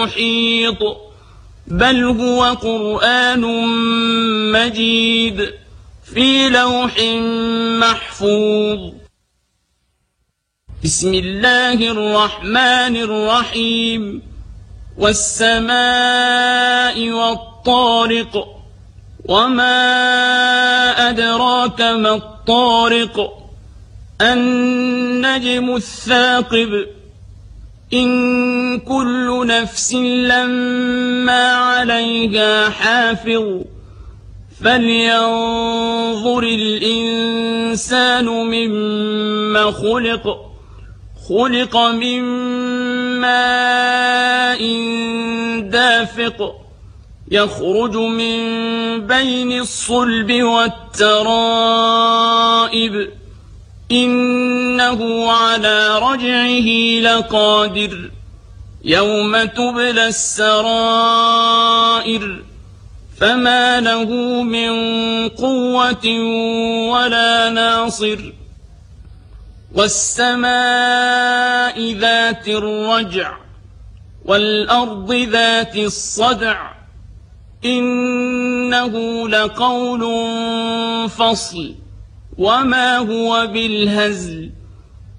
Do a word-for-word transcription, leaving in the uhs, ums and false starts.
محيط بل هو قرآن مجيد في لوح محفوظ. بسم الله الرحمن الرحيم والسماء والطارق وما أدراك ما الطارق النجم الثاقب إن كل نفس لما عليها حافظ فلينظر الإنسان مما خلق خلق من ماء دافق يخرج من بين الصلب والترائب إنه على رجعه لقادر يوم تبلى السرائر فما له من قوة ولا ناصر. والسماء ذات الرجع والأرض ذات الصدع إنه لقول فصل وما هو بالهزل